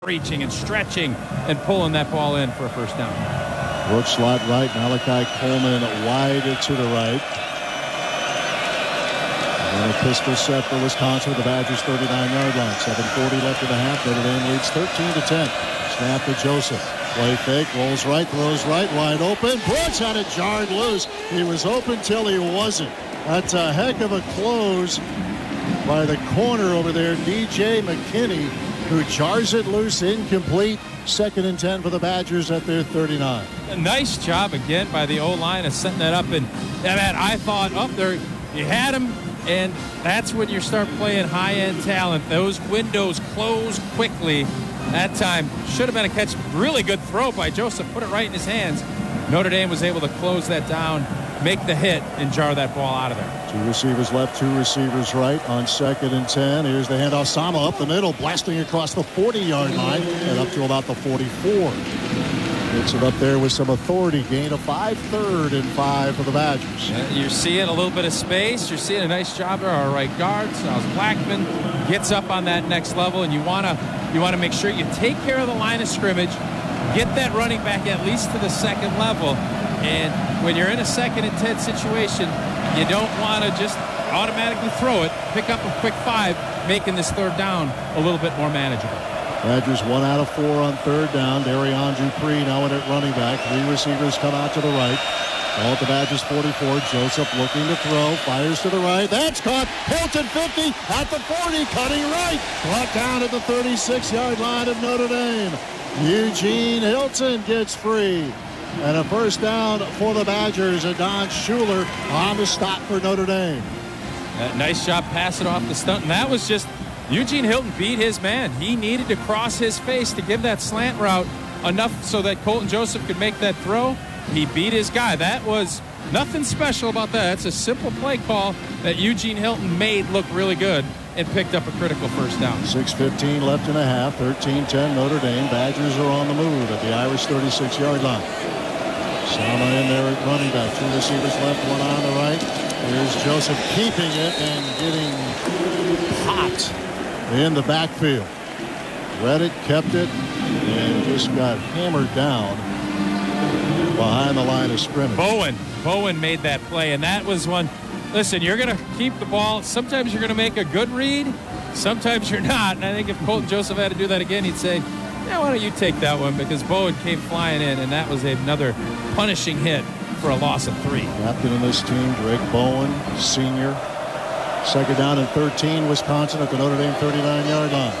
reaching and stretching and pulling that ball in for a first down. Brooks slot right. Malachi Coleman wide to the right. And a pistol set for Wisconsin at the Badgers' 39-yard line. 7:40 left in the half. Notre Dame leads 13-10. Snap to Joseph. Play fake. Rolls right. Throws right. Wide open. Brooks had it jarred loose. He was open till he wasn't. That's a heck of a close by the corner over there, DJ McKinney, who jars it loose, incomplete. 2nd and 10 for the Badgers at their 39. A nice job again by the O-line of setting that up. And that I thought up there, you had him, and that's when you start playing high-end talent. Those windows close quickly. That time should have been a catch. Really good throw by Joseph. Put it right in his hands. Notre Dame was able to close that down, make the hit, and jar that ball out of there. 2 receivers left, 2 receivers right on 2nd and 10. Here's the handoff. Sama up the middle, blasting across the 40-yard line and up to about the 44. Gets it up there with some authority. Gain of 5, 3rd and 5 for the Badgers. You're seeing a little bit of space. You're seeing a nice job there. Our right guard, Charles Blackman, gets up on that next level, and you want to make sure you take care of the line of scrimmage, get that running back at least to the 2nd level. And when you're in a 2nd and 10 situation, you don't want to just automatically throw it. Pick up a quick 5, making this 3rd down a little bit more manageable. Badgers 1 out of 4 on 3rd down. Darion Dupree now in at running back. 3 receivers come out to the right. Ball at the Badgers 44. Joseph looking to throw. Fires to the right. That's caught. Hilton 50 at the 40. Cutting right. Brought down at the 36-yard line of Notre Dame. Eugene Hilton gets free. And a first down for the Badgers. And Don Schuler on the stop for Notre Dame. Nice job passing off the stunt. And that was just Eugene Hilton beat his man. He needed to cross his face to give that slant route enough so that Colton Joseph could make that throw. He beat his guy. That was nothing special about that. That's a simple play call that Eugene Hilton made look really good and picked up a critical first down. 6:15 left in a half. 13-10 Notre Dame. Badgers are on the move at the Irish 36-yard line. Sama in there at running back. 2 receivers left, 1 on the right. Here's Joseph keeping it and getting popped in the backfield. Read it, kept it, and just got hammered down behind the line of scrimmage. Bowen made that play, and that was one. Listen, you're going to keep the ball. Sometimes you're going to make a good read. Sometimes you're not. And I think if Colton Joseph had to do that again, he'd say, yeah, why don't you take that one? Because Bowen came flying in, and that was another punishing hit for a loss of 3. Captain of this team, Drake Bowen, senior. 2nd down and 13, Wisconsin at the Notre Dame 39-yard line.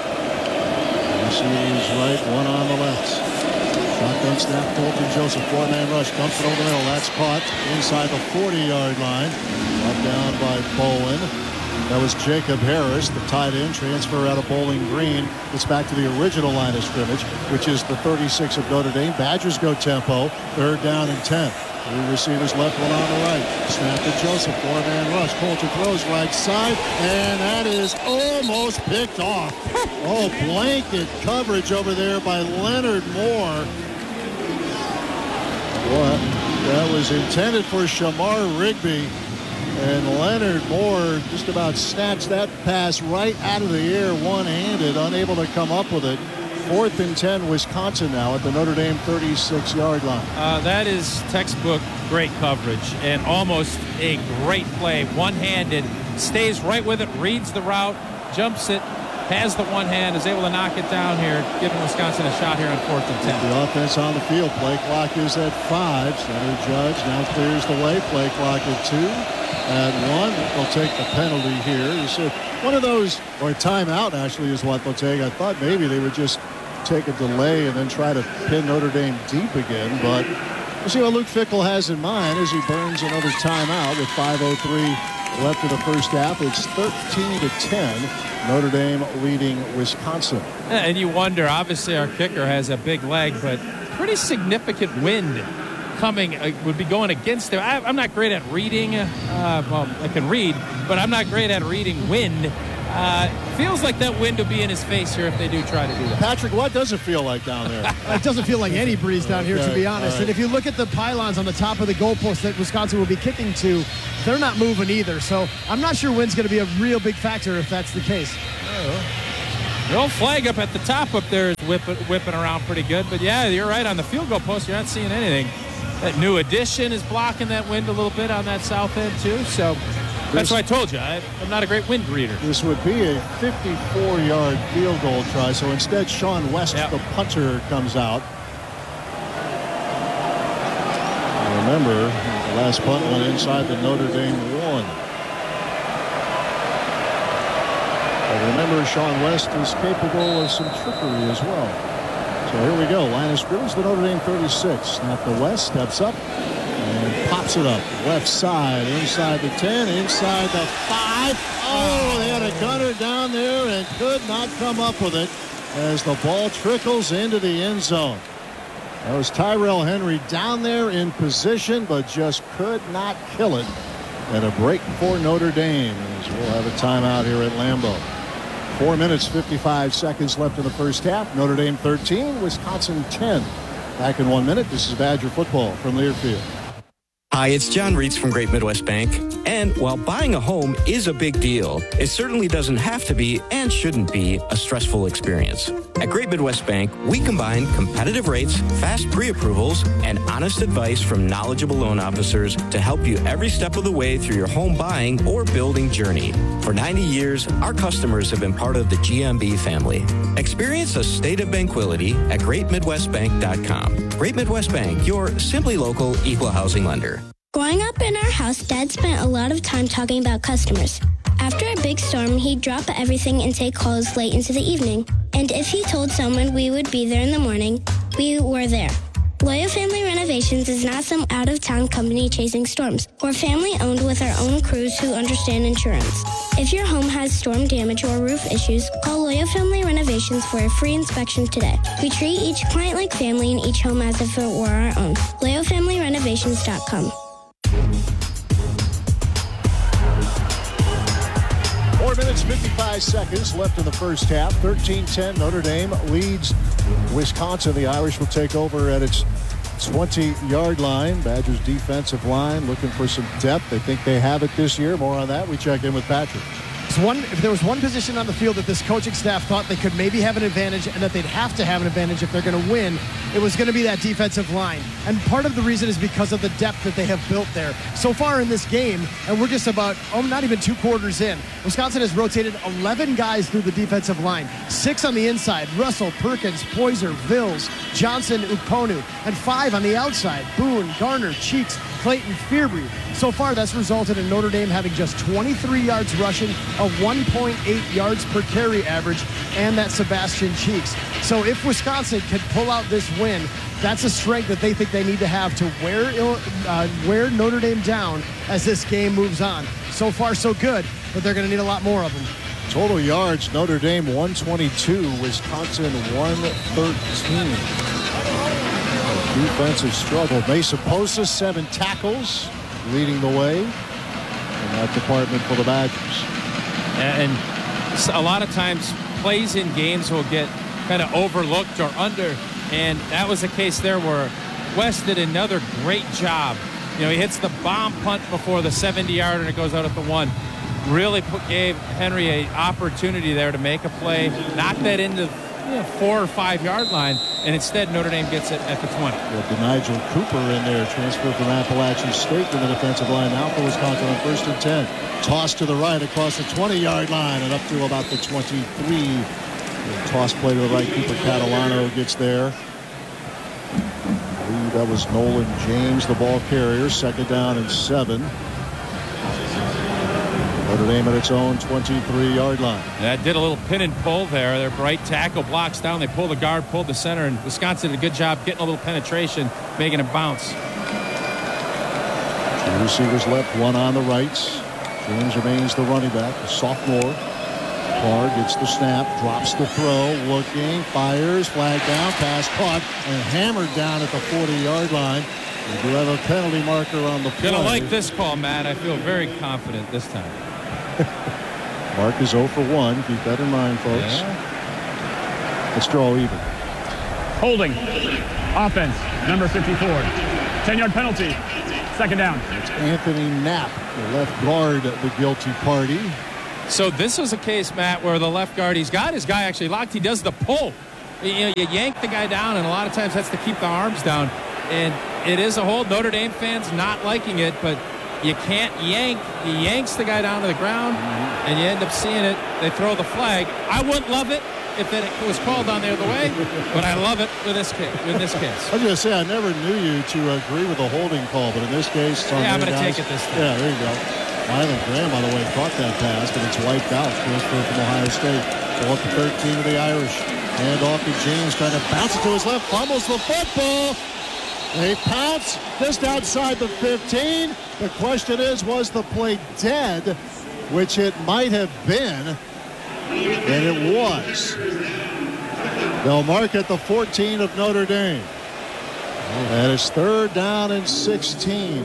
Receivers right, 1 on the left. Shotgun snap, Colton Joseph, 4-man rush, dumps it over the middle. That's caught inside the 40-yard line. Brought down by Bowen. That was Jacob Harris, the tight end, transfer out of Bowling Green. Gets back to the original line of scrimmage, which is the 36 of Notre Dame. Badgers go tempo, 3rd down and 10. 3 receivers left, 1 on the right. Snap to Joseph, 4-man rush. Colton throws right side, and that is almost picked off. Oh, blanket coverage over there by Leonard Moore. What? That was intended for Shamar Rigby. And Leonard Moore just about snatched that pass right out of the air one-handed, unable to come up with it. 4th and 10, Wisconsin now at the Notre Dame 36-yard line. That is textbook great coverage and almost a great play. One-handed, stays right with it, reads the route, jumps it, has the one hand, is able to knock it down here, giving Wisconsin a shot here on 4th and 10. The offense on the field. Play clock is at 5. Center Judge now clears the way. Play clock at 2. At 1, they'll take the penalty here. You said one of those, or a timeout actually is what they'll take. I thought maybe they would just take a delay and then try to pin Notre Dame deep again. But we'll see what Luke Fickell has in mind as he burns another timeout with 5:03 left in the first half. It's 13-10. Notre Dame leading Wisconsin. And you wonder, obviously our kicker has a big leg, but pretty significant wind coming would be going against him. I'm not great at reading. Well, I can read, but I'm not great at reading wind. Feels like that wind will be in his face here if they do try to do that. Patrick, what does it feel like down there? It doesn't feel like any breeze down here, to be honest. Right. And if you look at the pylons on the top of the goalpost that Wisconsin will be kicking to, they're not moving either. So I'm not sure wind's going to be a real big factor if that's the case. The old flag up at the top up there is whipping around pretty good. But, yeah, you're right. On the field goal post, you're not seeing anything. That new addition is blocking that wind a little bit on that south end, too. So that's why I told you. I'm not a great wind reader. This would be a 54-yard field goal try. So instead, Sean West, the punter, comes out. Remember, the last punt went inside the Notre Dame 1. Remember, Sean West is capable of some trickery as well. So here we go. Line of scrimmage, the Notre Dame 36. Snap to West, steps up, and pops it up. Left side, inside the 10, inside the 5. Oh, they had a gunner down there and could not come up with it as the ball trickles into the end zone. That was Tyrell Henry down there in position, but just could not kill it. And a break for Notre Dame as we'll have a timeout here at Lambeau. 4 minutes, 55 seconds left in the first half. Notre Dame 13, Wisconsin 10. Back in 1 minute, this is Badger football from Learfield. Hi, it's John Reitz from Great Midwest Bank. And while buying a home is a big deal, it certainly doesn't have to be and shouldn't be a stressful experience. At Great Midwest Bank, we combine competitive rates, fast pre-approvals, and honest advice from knowledgeable loan officers to help you every step of the way through your home buying or building journey. For 90 years, our customers have been part of the GMB family. Experience a state of tranquility at GreatMidwestBank.com. Great Midwest Bank, your simply local equal housing lender. Growing up in our house, Dad spent a lot of time talking about customers. After a big storm, he'd drop everything and take calls late into the evening. And if he told someone we would be there in the morning, we were there. Loyal Family Renovations is not some out-of-town company chasing storms. We're family-owned with our own crews who understand insurance. If your home has storm damage or roof issues, call Loyal Family Renovations for a free inspection today. We treat each client like family and each home as if it were our own. LoyalFamilyRenovations.com. 4 minutes, 55 seconds left in the first half. 13-10, Notre Dame leads Wisconsin. The Irish will take over at its 20-yard line. Badgers defensive line looking for some depth. They think they have it this year. More on that. We check in with Patrick. If there was one position on the field that this coaching staff thought they could maybe have an advantage and that they'd have to have an advantage if they're going to win, it was going to be that defensive line. And part of the reason is because of the depth that they have built there. So far in this game, and we're just about, not even 2 quarters in, Wisconsin has rotated 11 guys through the defensive line. 6 on the inside, Russell, Perkins, Poyser, Vills, Johnson, Ukponu, and 5 on the outside, Boone, Garner, Cheeks, Clayton, Fearbreed. So far, that's resulted in Notre Dame having just 23 yards rushing, a 1.8 yards per carry average, and that Sebastian Cheeks. So if Wisconsin can pull out this win, that's a strength that they think they need to have to wear Notre Dame down as this game moves on. So far, so good, but they're going to need a lot more of them. Total yards, Notre Dame 122, Wisconsin 113. Defensive struggle. Mason Posa, 7 tackles, leading the way in that department for the Badgers. And a lot of times plays in games will get kind of overlooked or under, and that was the case there where West did another great job. He hits the bomb punt before the 70-yarder and it goes out at the 1. Really gave Henry an opportunity there to make a play, knock that into 4 or 5 yard line, and instead Notre Dame gets it at the 20. Nigel Cooper in there, transfer from Appalachian State in the defensive line now for Wisconsin on 1st and 10. Toss to the right across the 20-yard line and up to about the 23. Toss play to the right. Cooper Catalano gets there. I believe that was Nolan James, the ball carrier. 2nd down and 7. Notre Dame at its own 23-yard line. That did a little pin and pull there. Their right tackle blocks down. They pull the guard, pulled the center, and Wisconsin did a good job getting a little penetration, making it bounce. 2 receivers left, 1 on the right. James remains the running back, the sophomore. Carr gets the snap, drops the throw, looking, fires, flag down, pass caught, and hammered down at the 40-yard line. We do have a penalty marker on the play. Gonna like this call, Matt. I feel very confident this time. Mark is 0 for 1. Keep that in mind, folks. Yeah. Let's draw even. Holding. Offense. Number 54. 10-yard penalty. 2nd down. It's Anthony Knapp, the left guard, the guilty party. So this was a case, Matt, where the left guard, he's got his guy actually locked. He does the pull. You yank the guy down, and a lot of times that's to keep the arms down. And it is a hold. Notre Dame fans not liking it, but you can't yank. He yanks the guy down to the ground, and you end up seeing it. They throw the flag. I wouldn't love it if it was called on the other way, but I love it with this case. I was going to say, I never knew you to agree with the holding call, but in this case, it's on I'm going to guys. take it this time. Yeah, there you go. Island Graham, by the way, caught that pass, but it's wiped out. Transfer from Ohio State. Go up to 13 of the Irish. Hand off to James, trying to bounce it to his left. Fumbles the football. They pounce just outside the 15. The question is, was the play dead? Which it might have been. And it was. They'll mark at the 14 of Notre Dame. And it's 3rd down and 16.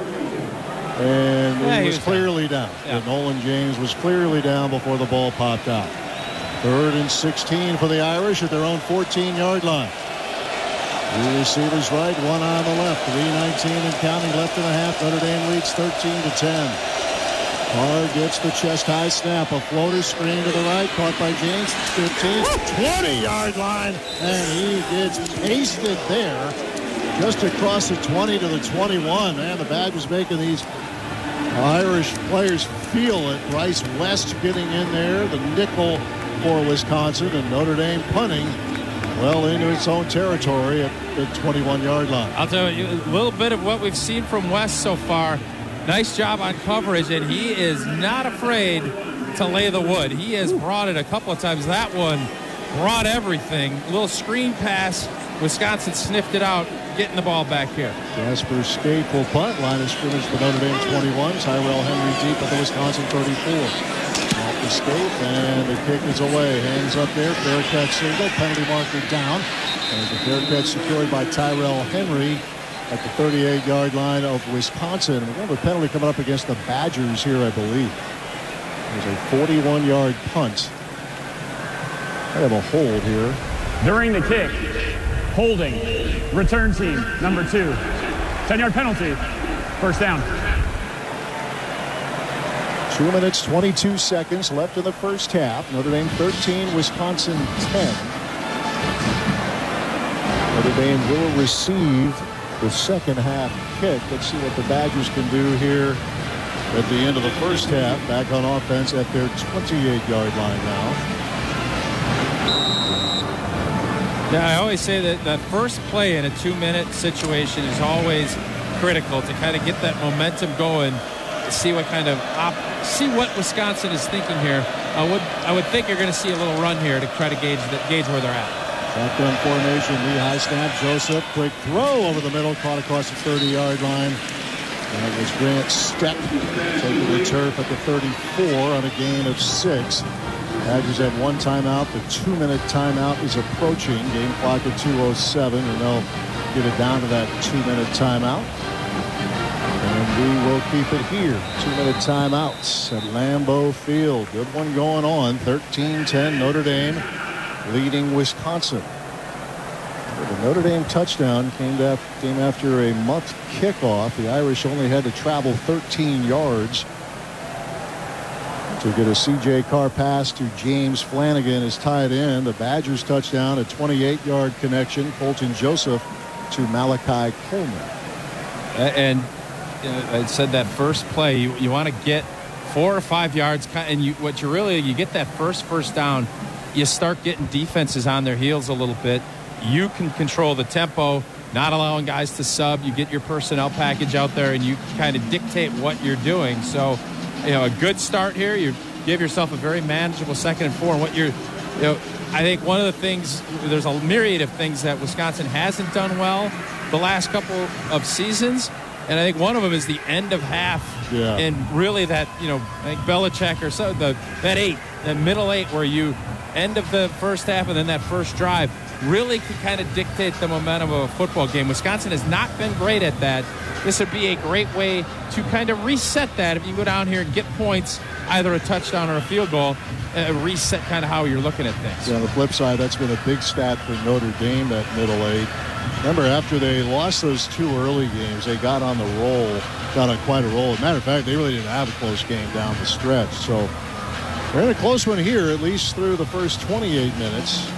And he was clearly down. Yeah. Nolan James was clearly down before the ball popped out. 3rd and 16 for the Irish at their own 14-yard line. Two receivers right, one on the left. 3:19 and counting left and a half. Notre Dame leads 13-10. Carr gets the chest-high snap. A floater screen to the right, caught by James. 15, 20-yard line, and he gets pasted there, just across the 20 to the 21. Man, the Badgers making these Irish players feel it. Bryce West getting in there, the nickel for Wisconsin, and Notre Dame punting well into its own territory at the 21-yard line. I'll tell you a little bit of what we've seen from West so far. Nice job on coverage, and he is not afraid to lay the wood. He has brought it a couple of times. That one brought everything. A little screen pass. Wisconsin sniffed it out, getting the ball back here. Jasper Skate will punt. Line of scrimmage for Notre Dame 21. Tyrell Henry deep at the Wisconsin 34. Off the Skate, and the kick is away. Hands up there. Fair catch single. Penalty marker down. And the fair catch secured by Tyrell Henry at the 38-yard line of Wisconsin. We have a penalty coming up against the Badgers here, I believe. There's a 41-yard punt. I have a hold here. During the kick, holding, return team, number 2. 10-yard penalty, 1st down. 2 minutes, 22 seconds left in the first half. Notre Dame 13, Wisconsin 10. Notre Dame will receive the second half kick. Let's see what the Badgers can do here at the end of the first half. Back on offense at their 28-yard line now. Yeah, I always say that that first play in a 2-minute situation is always critical to kind of get that momentum going. See what kind of see what Wisconsin is thinking here. I would think you're going to see a little run here to try to gauge where they're at. Shotgun formation, knee high snap. Joseph, quick throw over the middle, caught across the 30-yard line. That was Grant Stepp taking the turf at the 34 on a gain of 6. Badgers have one timeout. The 2-minute timeout is approaching. Game clock at 2:07, and they'll get it down to that 2-minute timeout. And we will keep it here. 2-minute timeouts at Lambeau Field. Good one going on. 13-10 Notre Dame leading Wisconsin. The Notre Dame touchdown came after a muff kickoff. The Irish only had to travel 13 yards to get a C.J. Carr pass to James Flanagan is tied in. The Badgers touchdown, a 28-yard connection. Colton Joseph to Malachi Coleman. And I said that first play, you want to get 4 or 5 yards, and you get that first down, you start getting defenses on their heels a little bit. You can control the tempo, not allowing guys to sub. You get your personnel package out there, and you kind of dictate what you're doing. So, a good start here. You give yourself a very manageable 2nd and 4. And I think one of the things, there's a myriad of things that Wisconsin hasn't done well the last couple of seasons. And I think one of them is the end of half. Yeah. And really that, like Belichick or so, that middle 8 where you end of the first half and then that first drive really can kind of dictate the momentum of a football game. Wisconsin has not been great at that. This would be a great way to kind of reset that. If you can go down here and get points, either a touchdown or a field goal, reset kind of how you're looking at things. Yeah, on the flip side, that's been a big stat for Notre Dame, that middle 8. Remember, after they lost those 2 early games, they got on quite a roll. As a matter of fact, they really didn't have a close game down the stretch. So We're in a close one here, at least through the first 28 minutes.